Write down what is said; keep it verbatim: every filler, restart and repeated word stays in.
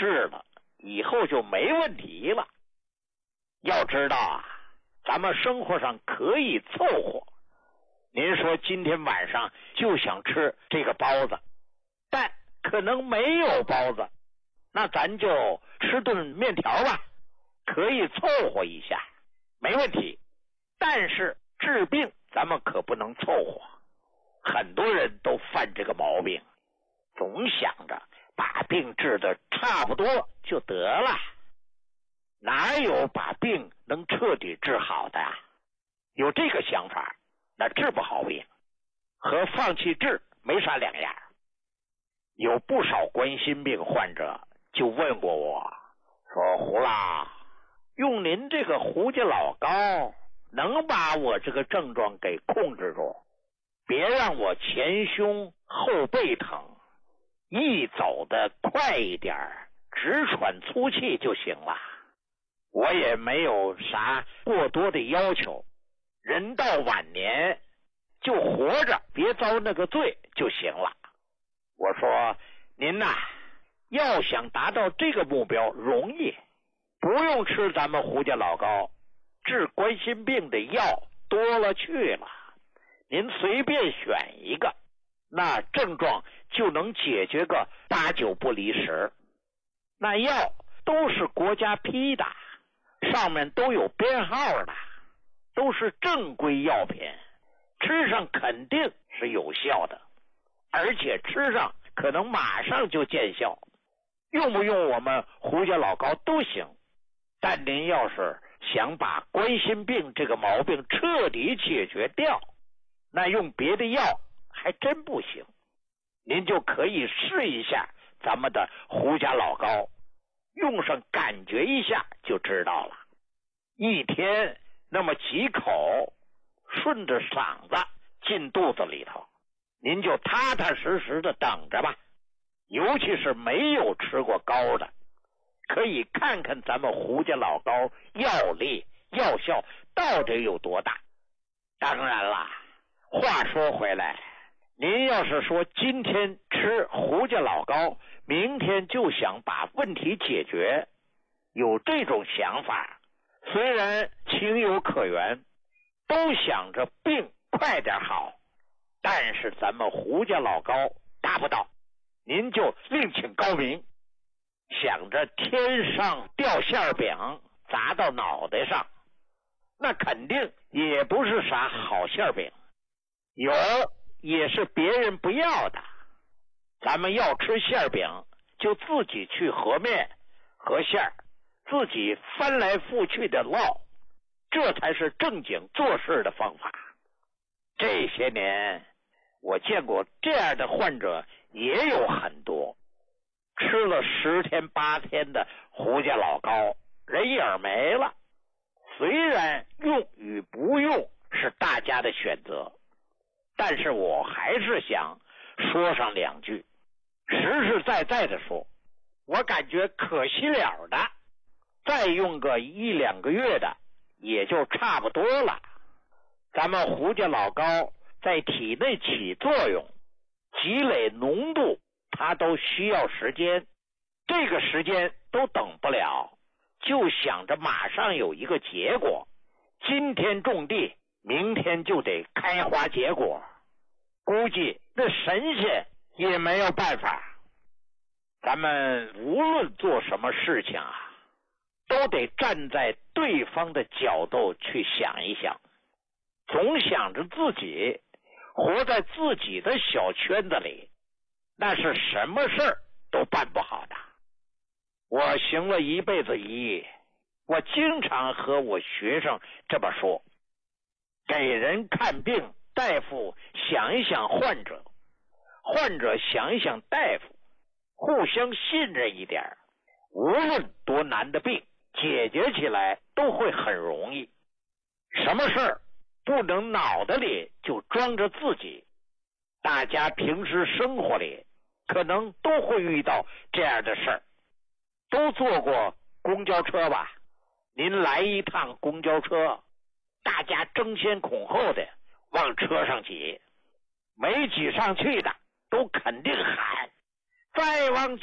治了，以后就没问题了。要知道啊，咱们生活上可以凑合。您说今天晚上就想吃这个包子，但可能没有包子，那咱就吃顿面条吧，可以凑合一下，没问题。但是治病咱们可不能凑合，很多人都犯这个毛病，总想着把病治得差不多就得了，哪有把病能彻底治好的啊？有这个想法，那治不好病，和放弃治没啥两样。有不少冠心病患者就问过我，说胡老，用您这个胡家老膏能把我这个症状给控制住，别让我前胸后背疼，一走得快一点，直喘粗气就行了。我也没有啥过多的要求，人到晚年就活着，别遭那个罪就行了。我说您呐、啊，要想达到这个目标容易，不用吃咱们胡家老膏，治冠心病的药多了去了，您随便选一个，那症状就能解决个八九不离十。那药都是国家批的，上面都有编号的，都是正规药品，吃上肯定是有效的，而且吃上可能马上就见效。用不用我们胡家老膏都行，但您要是想把冠心病这个毛病彻底解决掉，那用别的药还真不行。您就可以试一下咱们的胡家老膏，用上感觉一下就知道了。一天那么几口，顺着嗓子进肚子里头，您就踏踏实实的等着吧。尤其是没有吃过膏的，可以看看咱们胡家老膏药力药效到底有多大。当然啦，话说回来，您要是说今天吃胡家老膏，明天就想把问题解决，有这种想法，虽然情有可原，都想着病快点好，但是咱们胡家老膏达不到，您就另请高明，想着天上掉馅饼砸到脑袋上，那肯定也不是啥好馅饼，有也是别人不要的。咱们要吃馅饼，就自己去和面和馅，自己翻来覆去的烙，这才是正经做事的方法。这些年我见过这样的患者也有很多，吃了十天八天的胡家老膏，人影没了。虽然用与不用是大家的选择，但是我还是想说上两句，实实在在的说，我感觉可惜了的，再用个一两个月的也就差不多了。咱们胡家老膏在体内起作用，积累浓度，它都需要时间，这个时间都等不了，就想着马上有一个结果，今天种地，明天就得开花结果，估计那神仙也没有办法。咱们无论做什么事情啊，都得站在对方的角度去想一想，总想着自己活在自己的小圈子里，那是什么事儿都办不好的。我行了一辈子医，我经常和我学生这么说，给人看病，大夫想一想患者，患者想一想大夫，互相信任一点，无论多难的病，解决起来都会很容易。什么事儿不能脑袋里就装着自己，大家平时生活里可能都会遇到这样的事儿。都坐过公交车吧？您来一趟公交车，大家争先恐后的往车上挤，没挤上去的都肯定喊再往